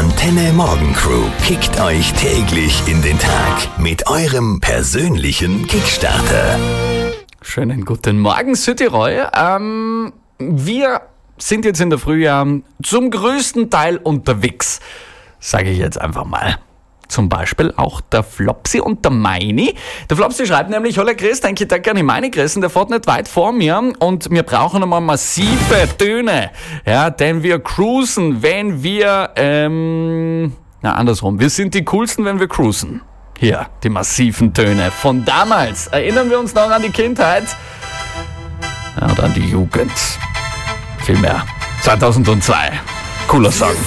Antenne Morgen Crew kickt euch täglich in den Tag mit eurem persönlichen Kickstarter. Schönen guten Morgen, Südtirol. Wir sind jetzt in der Früh zum größten Teil unterwegs, sage ich jetzt einfach mal. Zum Beispiel auch der Flopsi und der Meini. Der Flopsi schreibt nämlich: Hallo Chris, ich hätte gerne meine Chris, der fährt nicht weit vor mir und wir brauchen einmal massive Töne. Ja, denn wir cruisen, wenn wir, andersrum. Wir sind die coolsten, wenn wir cruisen. Hier, die massiven Töne von damals. Erinnern wir uns noch an die Kindheit? Ja, und an die Jugend. Viel mehr. 2002. Cooler Song.